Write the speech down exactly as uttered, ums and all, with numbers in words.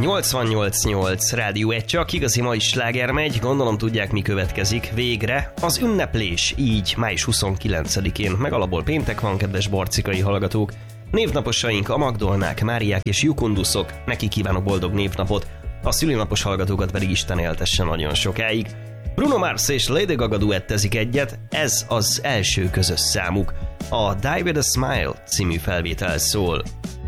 nyolcvannyolc nyolc Rádió egy, csak igazi mai sláger megy, gondolom tudják mi következik végre. Az ünneplés, így május huszonkilencedikén, meg alapból péntek van, kedves barcikai hallgatók. Névnaposaink a Magdolnák, Máriák és Jukunduszok, neki kívánok boldog névnapot, a szülinapos hallgatókat pedig Isten éltesse nagyon sokáig. Bruno Mars és Lady Gaga duettezik egyet, ez az első közös számuk. A Die With A Smile című felvétel szól.